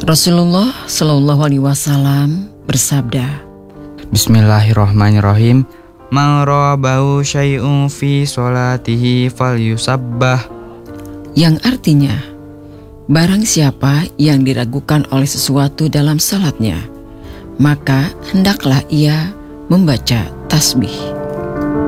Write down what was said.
Rasulullah Shallallahu Alaihi Wasallam bersabda, Bismillahirrahmanirrahim. Man rabahu syai'un fi sholatihi falyusabbah. Yang artinya, barang siapa yang diragukan oleh sesuatu dalam salatnya, maka hendaklah ia membaca tasbih.